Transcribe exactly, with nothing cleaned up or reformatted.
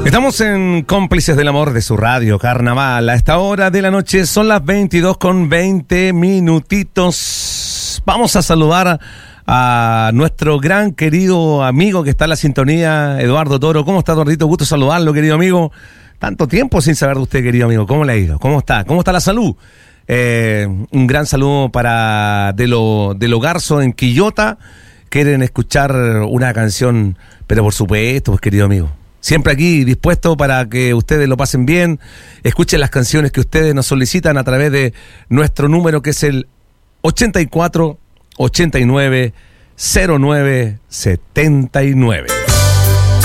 Estamos en Cómplices del Amor de su radio Carnaval. A esta hora de la noche son las veintidós con veinte minutitos. Vamos a saludar a, a nuestro gran querido amigo que está en la sintonía, Eduardo Toro. ¿Cómo está, Eduardito? Gusto saludarlo, querido amigo. Tanto tiempo sin saber de usted, querido amigo. ¿Cómo le ha ido? ¿Cómo está? ¿Cómo está la salud? Eh, un gran saludo para De lo, de lo Garzo en Quillota. Quieren escuchar una canción, pero por supuesto, pues, querido amigo. Siempre aquí dispuesto para que ustedes lo pasen bien, escuchen las canciones que ustedes nos solicitan a través de nuestro número, que es el ochenta y cuatro, ochenta y nueve, cero nueve, setenta y nueve.